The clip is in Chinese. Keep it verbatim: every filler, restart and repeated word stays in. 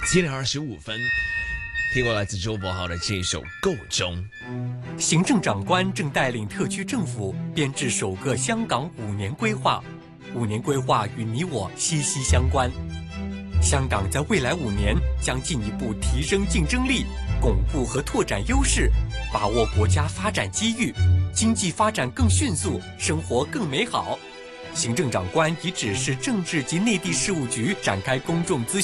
七点二十五分，听过来自周柏豪的这首《够钟》。 行政长官正带领特区政府编制首个香港五年规划，五年规划与你我息息相关。香港在未来五年将进一步提升竞争力，巩固和拓展优势，把握国家发展机遇，经济发展更迅速，生活更美好。行政长官已指示政治及内地事务局展开公众咨询